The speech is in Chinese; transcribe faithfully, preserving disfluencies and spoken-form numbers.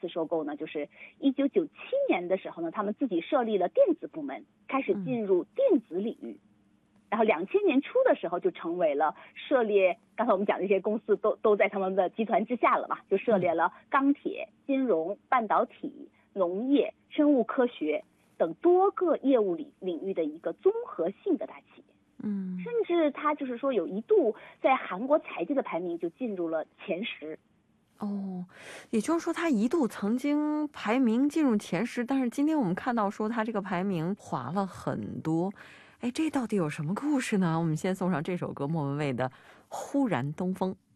收购呢，就是一九九七年的时候呢，他们自己设立了电子部门，开始进入电子领域。然后两千年初的时候就成为了涉猎，刚才我们讲的这些公司都都在他们的集团之下了嘛，就涉猎了钢铁、金融、半导体、农业、生物科学等多个业务领领域的一个综合性的大企业。 嗯， 甚至它就是说有一度在韩国财界的排名就进入了前十。 哦，也就是说它一度曾经排名进入前十，但是今天我们看到说它这个排名滑了很多。哎，这到底有什么故事呢？我们先送上这首歌，莫文蔚的《忽然东风》。